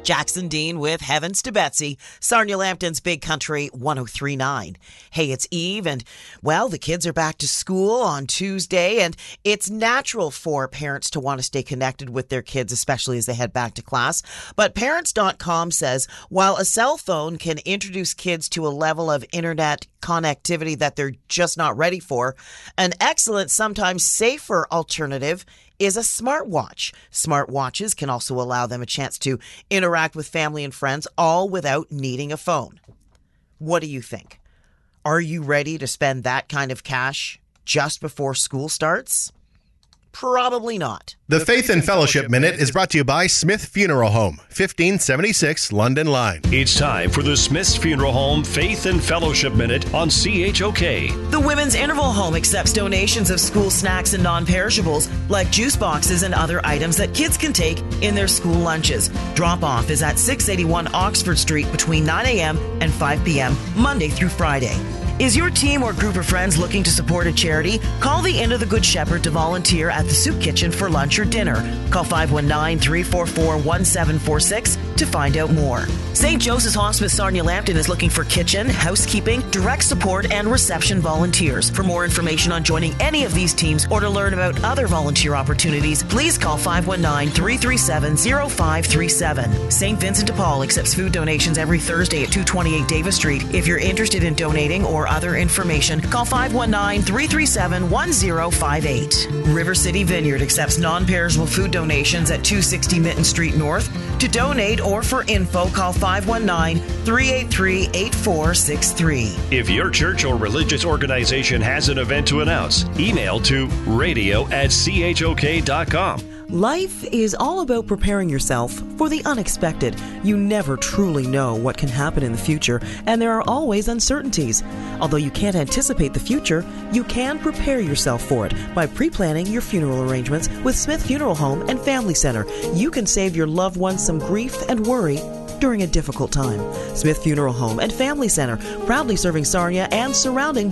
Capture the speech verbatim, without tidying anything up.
Jackson Dean with Heavens to Betsy, Sarnia Lambton's Big Country one oh three point nine. Hey, it's Eve, and, well, the kids are back to school on Tuesday, and it's natural for parents to want to stay connected with their kids, especially as they head back to class. But Parents dot com says, while a cell phone can introduce kids to a level of internet connectivity that they're just not ready for, an excellent, sometimes safer alternative is a smartwatch. Smartwatches can also allow them a chance to interact with family and friends, all without needing a phone. What do you think? Are you ready to spend that kind of cash just before school starts? Probably not. The Faith and Fellowship Minute is brought to you by Smith Funeral Home, fifteen seventy-six London Line. It's time for the Smith's Funeral Home Faith and Fellowship Minute on C H O K. The Women's Interval Home accepts donations of school snacks and non-perishables like juice boxes and other items that kids can take in their school lunches. Drop-off is at six eighty-one Oxford Street between nine a.m. and five p.m. Monday through Friday. Is your team or group of friends looking to support a charity? Call the Inn of the Good Shepherd to volunteer at the soup kitchen for lunch or dinner. Call five one nine, three four four, one seven four six to find out more. Saint Joseph's Hospice Sarnia Lambton is looking for kitchen, housekeeping, direct support, and reception volunteers. For more information on joining any of these teams or to learn about other volunteer opportunities, please call five one nine, three three seven, zero five three seven. Saint Vincent de Paul accepts food donations every Thursday at two twenty-eight Davis Street. If you're interested in donating or other information, call five one nine, three three seven, one zero five eight. River City Vineyard accepts non-perishable food donations at two sixty Mitten Street North. To donate or for info, call five one nine, three eight three, eight four six three. If your church or religious organization has an event to announce, email to radio at c h o k dot com. Life is all about preparing yourself for the unexpected. You never truly know what can happen in the future, and there are always uncertainties. Although you can't anticipate the future, you can prepare yourself for it by pre-planning your funeral arrangements with Smith Funeral Home and Family Center. You can save your loved ones some grief and worry during a difficult time. Smith Funeral Home and Family Center, proudly serving Sarnia and surrounding